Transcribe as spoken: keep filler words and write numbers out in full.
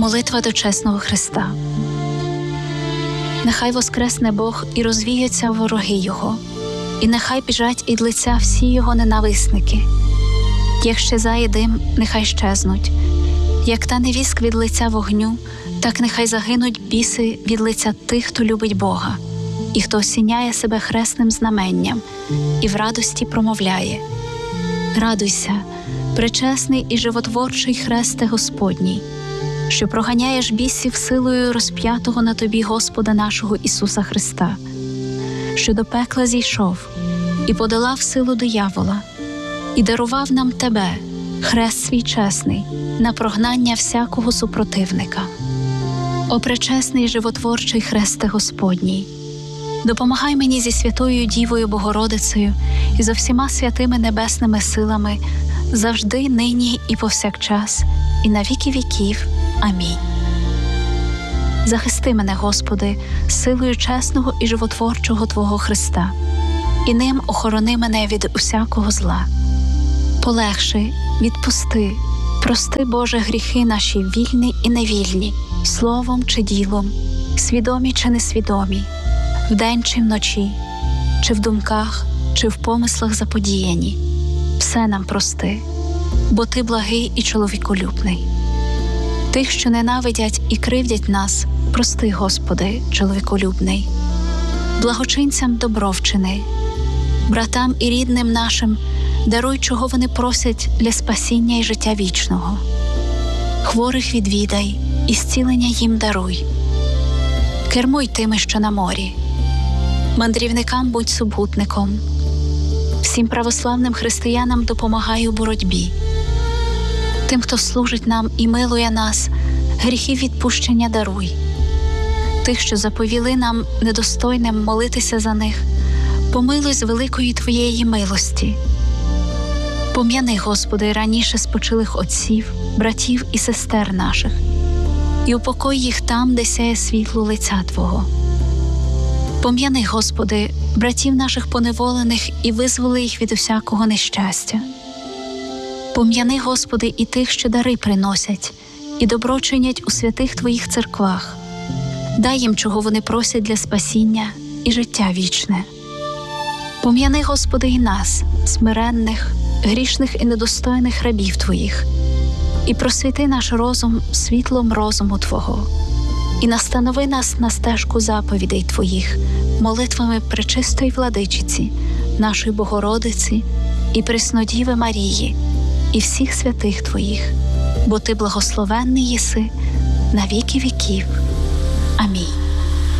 Молитва до чесного Христа. Нехай воскресне Бог і розвіються вороги Його, і нехай біжать від лиця всі Його ненависники. Як щезає дим, нехай щезнуть, як та невіск від лиця вогню, так нехай загинуть біси від лиця тих, хто любить Бога, і хто осіняє себе хресним знаменням, і в радості промовляє: «Радуйся, пречесний і животворчий хресте Господній, що проганяєш бісів силою розп'ятого на тобі Господа нашого Ісуса Христа, що до пекла зійшов і подолав силу диявола, і дарував нам тебе, хрест свій чесний, на прогнання всякого супротивника. О пречесний животворчий хресте Господній, допомагай мені зі святою Дівою Богородицею і зо всіма святими небесними силами, завжди, нині і повсякчас, і на віки віків. Амінь. Захисти мене, Господи, силою чесного і животворчого Твого Христа, і ним охорони мене від усякого зла. Полегши, відпусти, прости, Боже, гріхи наші вільні і невільні, словом чи ділом, свідомі чи несвідомі, вдень чи вночі, чи в думках, чи в помислах заподіяні. Все нам прости, бо Ти благий і чоловіколюбний. Тих, що ненавидять і кривдять нас, прости, Господи, чоловіколюбний. Благочинцям добро вчини, братам і рідним нашим даруй, чого вони просять для спасіння і життя вічного. Хворих відвідай і зцілення їм даруй. Кермуй тими, що на морі. Мандрівникам будь супутником. Всім православним християнам допомагай у боротьбі. Тим, хто служить нам і милує нас, гріхів відпущення даруй. Тих, що заповіли нам недостойним молитися за них, помилуй з великої Твоєї милості. Пом'яни, Господи, раніше спочилих отців, братів і сестер наших, і упокой їх там, де сяє світло лиця Твого. Пом'яни, Господи, братів наших поневолених і визволи їх від усякого нещастя. Пом'яни, Господи, і тих, що дари приносять, і добро чинять у святих Твоїх церквах. Дай їм, чого вони просять для спасіння і життя вічне. Пом'яни, Господи, і нас, смиренних, грішних і недостойних рабів Твоїх, і просвіти наш розум світлом розуму Твого, і настанови нас на стежку заповідей Твоїх, молитвами пречистої Владичиці, нашої Богородиці і Преснодіви Марії, і всіх святих Твоїх, бо Ти благословенний єси на віки віків. Амінь.